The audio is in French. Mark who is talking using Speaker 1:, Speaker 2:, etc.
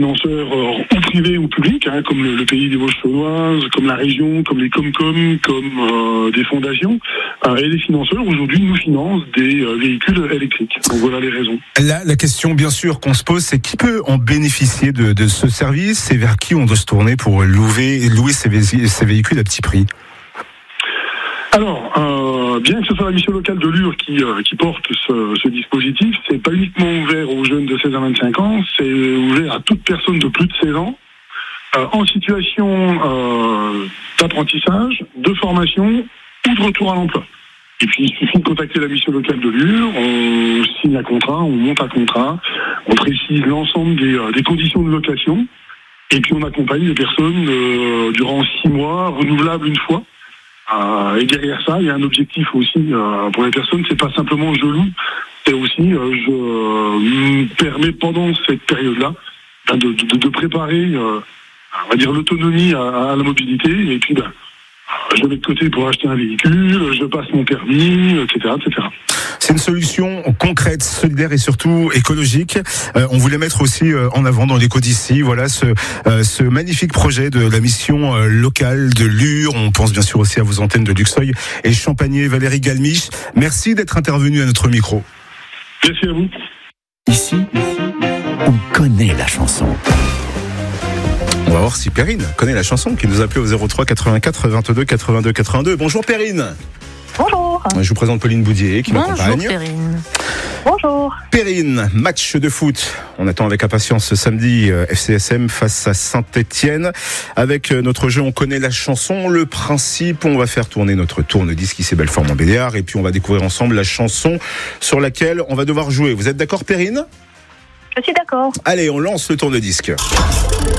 Speaker 1: financeurs ou privés ou publics, comme le pays des Vosges Saunoises, comme la région, comme les Comcom, comme des fondations. Et les financeurs, aujourd'hui, nous financent des véhicules électriques. Donc voilà les raisons.
Speaker 2: La question, bien sûr, qu'on se pose, c'est qui peut en bénéficier de ce service et vers qui on doit se tourner pour louer ces véhicules à petit prix?
Speaker 1: Alors, bien que ce soit la mission locale de Lure qui porte ce dispositif, c'est pas uniquement ouvert aux jeunes de 16 à 25 ans, c'est ouvert à toute personne de plus de 16 ans, en situation d'apprentissage, de formation ou de retour à l'emploi. Et puis, il suffit de contacter la mission locale de Lure, on signe un contrat, on monte un contrat, on précise l'ensemble des conditions de location, et puis on accompagne les personnes durant 6 mois, renouvelables une fois. Et derrière ça, il y a un objectif aussi pour les personnes, c'est pas simplement je loue, c'est aussi je me permets pendant cette période-là de préparer, on va dire, l'autonomie à la mobilité, et puis je mets de côté pour acheter un véhicule, je passe mon permis, etc., etc.
Speaker 2: C'est une solution concrète, solidaire et surtout écologique. On voulait mettre aussi en avant dans l'écho d'ici, voilà, ce magnifique projet de la mission locale de Lure. On pense bien sûr aussi à vos antennes de Luxeuil et Champagné. Valérie Galmiche, merci d'être intervenue à notre micro.
Speaker 1: Merci à vous.
Speaker 3: Ici, on connaît la chanson.
Speaker 2: On va voir si Perrine connaît la chanson, qui nous a appelé au 03 84 22 82 82. Bonjour Perrine.
Speaker 4: Bonjour.
Speaker 2: Je vous présente Pauline Boudier qui m'accompagne.
Speaker 4: Bonjour Perrine. Bonjour.
Speaker 2: Perrine, match de foot. On attend avec impatience ce samedi FCSM face à Saint-Etienne. Avec notre jeu, on connaît la chanson. Le principe, on va faire tourner notre tourne-disque qui s'est Belfort Montbéliard. Et puis on va découvrir ensemble la chanson sur laquelle on va devoir jouer. Vous êtes d'accord Perrine ?
Speaker 4: Je suis d'accord.
Speaker 2: Allez, on lance le tourne-disque.